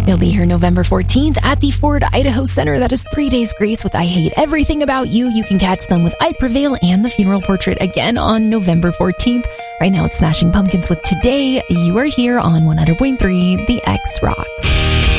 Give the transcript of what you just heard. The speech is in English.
They'll be here November 14th at the Ford Idaho Center. That is 3 days grace with I Hate Everything About You. You can catch them with I Prevail and The Funeral Portrait again on November 14th. Right now it's Smashing Pumpkins with Today. You are here on 100.3 The X Rocks.